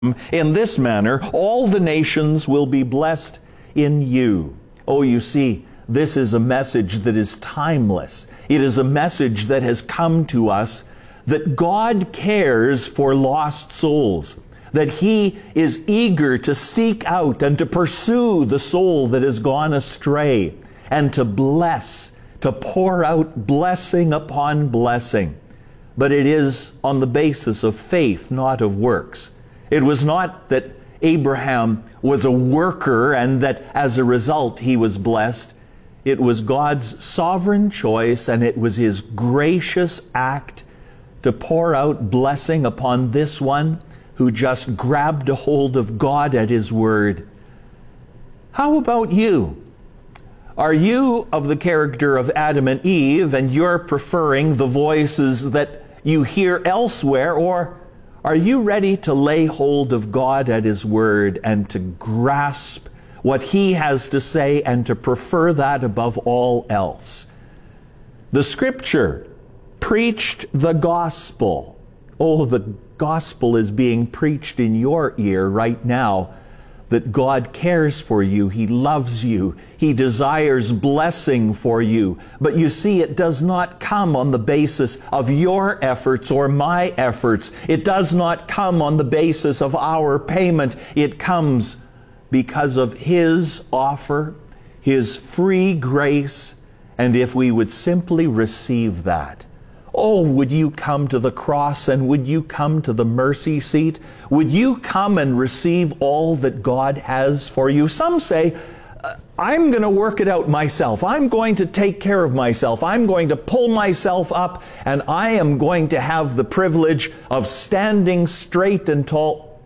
In this manner, all the nations will be blessed in you. Oh, you see, this is a message that is timeless. It is a message that has come to us that God cares for lost souls, that He is eager to seek out and to pursue the soul that has gone astray, and to bless, to pour out blessing upon blessing. But it is on the basis of faith, not of works. It was not that Abraham was a worker and that as a result he was blessed. It was God's sovereign choice, and it was His gracious act to pour out blessing upon this one who just grabbed a hold of God at His word. How about you? Are you of the character of Adam and Eve, and you're preferring the voices that you hear elsewhere, or are you ready to lay hold of God at His word and to grasp what He has to say and to prefer that above all else? The Scripture preached the gospel. Oh, the gospel is being preached in your ear right now, that God cares for you, He loves you, He desires blessing for you. But you see, it does not come on the basis of your efforts or my efforts. It does not come on the basis of our payment. It comes because of His offer, His free grace, and if we would simply receive that. Oh, would you come to the cross, and would you come to the mercy seat? Would you come and receive all that God has for you? Some say, I'm going to work it out myself. I'm going to take care of myself. I'm going to pull myself up, and I am going to have the privilege of standing straight and tall.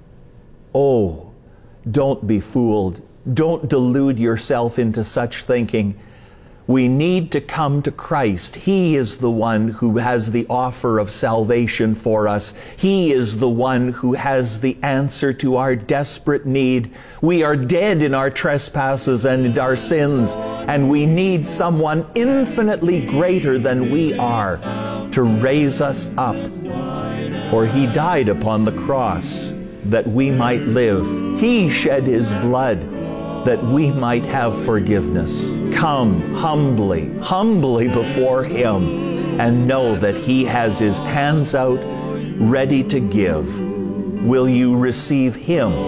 Oh, don't be fooled. Don't delude yourself into such thinking. We need to come to Christ. He is the one who has the offer of salvation for us. He is the one who has the answer to our desperate need. We are dead in our trespasses and in our sins, and we need someone infinitely greater than we are to raise us up. For He died upon the cross that we might live. He shed His blood that we might have forgiveness. Come humbly before Him, and know that He has His hands out ready to give. Will you receive Him